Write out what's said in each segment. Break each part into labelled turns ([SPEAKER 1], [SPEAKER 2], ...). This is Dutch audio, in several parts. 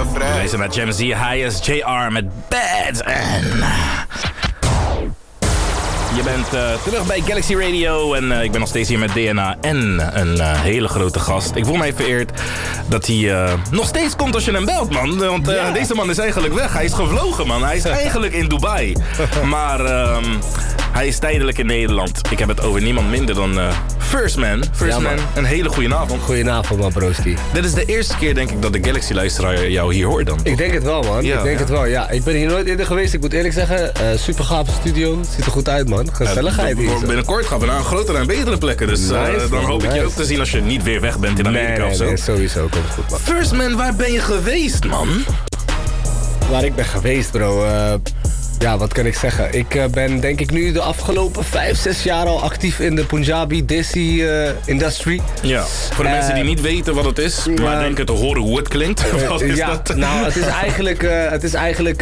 [SPEAKER 1] heel vrij.
[SPEAKER 2] Deze met Jam Z, Highest JR met Bad. En je bent terug bij Galaxy Radio en ik ben nog steeds hier met DNA en een hele grote gast. Ik voel mij vereerd dat hij nog steeds komt als je hem belt, man. Want deze man is eigenlijk weg. Hij is gevlogen, man. Hij is eigenlijk in Dubai. Maar hij is tijdelijk in Nederland. Ik heb het over niemand minder dan First Man. First Man, een hele goede avond.
[SPEAKER 3] Goedenavond, man, broski.
[SPEAKER 2] Dit is de eerste keer, denk ik, dat de Galaxy-luisteraar jou hier hoort dan.
[SPEAKER 3] Ik denk het wel, man. Ik denk het wel, ja. Ik ben hier nooit eerder geweest. Ik moet eerlijk zeggen, super gave studio. Ziet er goed uit, man. Gezelligheid hier.
[SPEAKER 2] Binnenkort gaan we naar een grotere en betere plekken. Dus nice, dan hoop ik je ook te zien als je niet weer weg bent in Amerika of zo.
[SPEAKER 3] Nee, sowieso. Komt goed, man.
[SPEAKER 2] First Man, waar ben je geweest, man?
[SPEAKER 3] Waar ik ben geweest, bro. Ja, wat kan ik zeggen? Ik ben denk ik nu de afgelopen 5-6 jaar al actief in de Punjabi Desi industry.
[SPEAKER 2] Ja, voor de mensen die niet weten wat het is, maar denken te horen hoe het klinkt. Wat is dat?
[SPEAKER 3] Nou, het is eigenlijk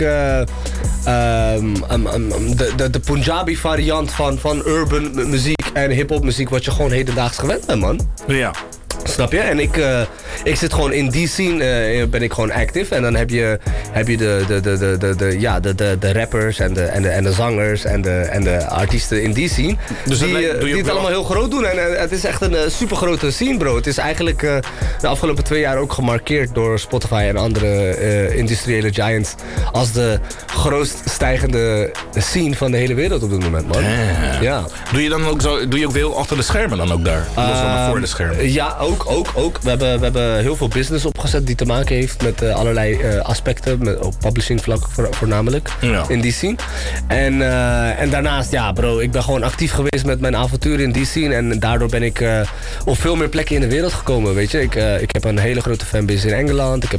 [SPEAKER 3] de Punjabi variant van urban muziek en hip-hop muziek wat je gewoon hedendaags gewend bent, man.
[SPEAKER 2] Ja.
[SPEAKER 3] Snap je? En ik zit gewoon in die scene, ben ik gewoon actief. En dan heb je de rappers en de zangers en de artiesten in die scene. Dus die het allemaal heel groot doen. En het is echt een super grote scene, bro. Het is eigenlijk de afgelopen 2 jaar ook gemarkeerd door Spotify en andere industriële giants als de grootst stijgende scene van de hele wereld op dit moment, man. Ja.
[SPEAKER 2] Doe je dan ook zo? Doe je ook veel achter de schermen dan ook daar? Los van voor de schermen?
[SPEAKER 3] Ja, ook. We hebben heel veel business opgezet die te maken heeft met allerlei aspecten. Op publishing vlak voornamelijk. Ja. In die scene. En daarnaast, ja bro, ik ben gewoon actief geweest met mijn avonturen in die scene. En daardoor ben ik op veel meer plekken in de wereld gekomen, weet je. Ik heb een hele grote fanbase in Engeland. Ik